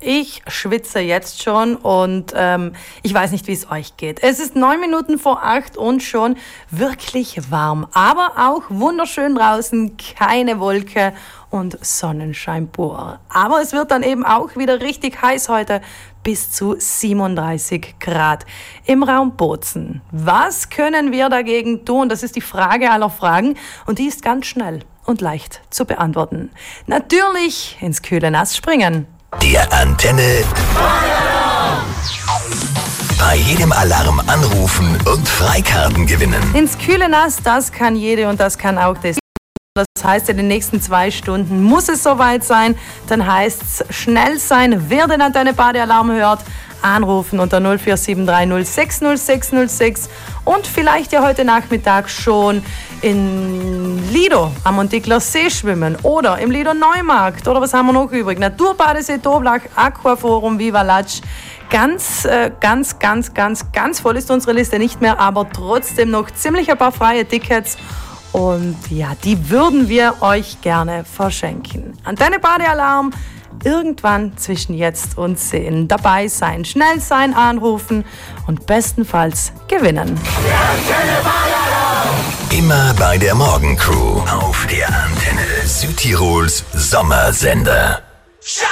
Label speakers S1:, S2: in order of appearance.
S1: ich schwitze jetzt schon und ich weiß nicht, wie es euch geht. Es ist 9 Minuten vor 8 und schon wirklich warm, aber auch wunderschön draußen, keine Wolke und Sonnenschein pur. Aber es wird dann eben auch wieder richtig heiß heute, bis zu 37 Grad im Raum Bozen. Was können wir dagegen tun? Das ist die Frage aller Fragen und die ist ganz schnell und leicht zu beantworten. Natürlich ins kühle Nass springen.
S2: Der Antenne Feueralarm! Bei jedem Alarm anrufen und Freikarten gewinnen.
S1: Ins kühle Nass, das kann jede und das kann auch das. Das heißt, in den nächsten 2 Stunden muss es soweit sein. Dann heißt es schnell sein. Wer den Antenne Badealarm hört, anrufen unter 0473 060606 und vielleicht ja heute Nachmittag schon in Lido am Montikler See schwimmen oder im Lido Neumarkt oder was haben wir noch übrig? Naturbadesee Toblach, Aquaforum, Viva Latsch. Ganz voll ist unsere Liste nicht mehr, aber trotzdem noch ziemlich ein paar freie Tickets. Und ja, die würden wir euch gerne verschenken. Antenne Badealarm, irgendwann zwischen jetzt und 10 dabei sein, schnell sein, anrufen und bestenfalls gewinnen.
S2: Immer bei der Morgencrew auf der Antenne Südtirols Sommersender.